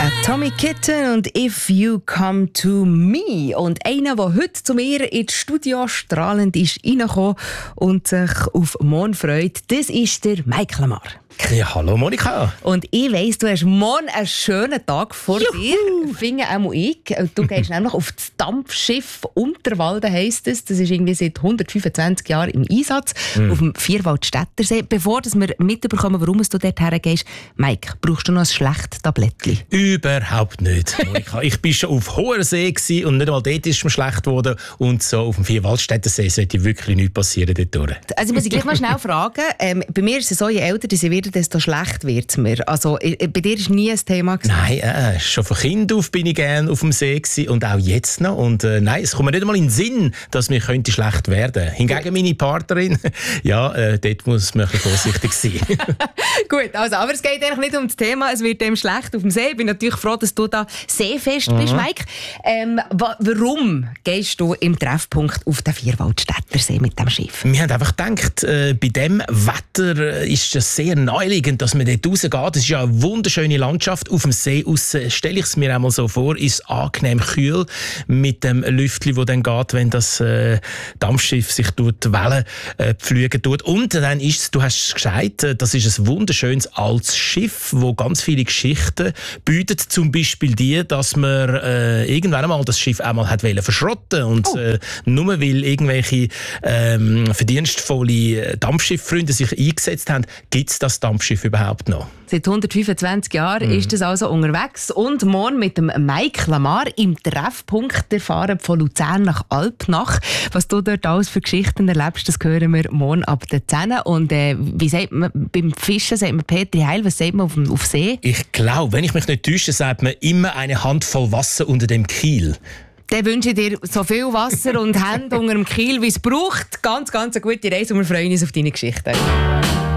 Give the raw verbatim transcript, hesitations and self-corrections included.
Atomic Kitten und If You Come To Me. Und einer, der heute zu mir ins Studio strahlend ist reingekommen und sich auf morgen freut, das ist der Mike Lamar. Ja, hallo Monika. Und ich weiss, du hast morgen einen schönen Tag vor Juhu. dir. Finde auch ich. Du gehst nämlich auf das Dampfschiff Unterwalden, heisst es. Das ist irgendwie seit hundertfünfundzwanzig Jahren im Einsatz mm. auf dem Vierwaldstättersee. Bevor dass wir mitbekommen, warum du dort hergehst, Mike, brauchst du noch ein schlechtes Tablettchen? Überhaupt nicht, Monika. Ich war schon auf hoher See und nicht einmal dort ist es mir schlecht geworden. Und so auf dem Vierwaldstättersee sollte wirklich nichts passieren dort durch. Also muss ich gleich mal schnell fragen. Ähm, bei mir ist es so, je älter sie werden, desto schlecht wird es mir. Also, bei dir war nie ein Thema gewesen? Nein, äh, schon von Kind auf bin ich gerne auf dem See gewesen und auch jetzt noch. Und äh, nein, es kommt mir nicht einmal in den Sinn, dass mir könnte schlecht werden. Hingegen meine Partnerin, ja, äh, dort muss man ein bisschen vorsichtig sein. Gut, also, aber es geht eigentlich nicht um das Thema, es wird dem schlecht auf dem See. Ich bin natürlich froh, dass du da seefest mhm. bist, Mike. Ähm, wa- warum gehst du im Treffpunkt auf den Vierwaldstättersee mit dem Schiff? Wir haben einfach gedacht, äh, bei diesem Wetter ist es sehr naheliegend, dass man dort rausgeht. Es ist ja eine wunderschöne Landschaft. Auf dem See raus, stelle ich es mir einmal so vor, ist es angenehm kühl mit dem Lüftchen, das dann geht, wenn das äh, Dampfschiff sich durch die Wellen äh, pflügen tut. Und dann ist es, du hast es gesagt, das ist ein wunderschönes altes Schiff, das ganz viele Geschichten bietet. Zum Beispiel die, dass man äh, irgendwann einmal das Schiff einmal hat wollen verschrotten und oh. äh, nur weil irgendwelche ähm, verdienstvolle Dampfschifffreunde sich eingesetzt haben, gibt es das Dampfschiff überhaupt noch? Seit hundertfünfundzwanzig Jahren mm. ist es also unterwegs. Und morgen mit dem Mike Lamar im Treffpunkt der fahren von Luzern nach Alpnach. Was du dort alles für Geschichten erlebst, das hören wir morgen ab der zehn. Und äh, wie sagt man, beim Fischen sagt man Petri Heil, was sagt man auf, auf See? Ich glaube, wenn ich mich nicht täusche, sagt man immer eine Handvoll Wasser unter dem Kiel. Dann wünsche ich dir so viel Wasser und Hände unter dem Kiel, wie es braucht. Ganz, ganz eine gute Reise und wir freuen uns auf deine Geschichten.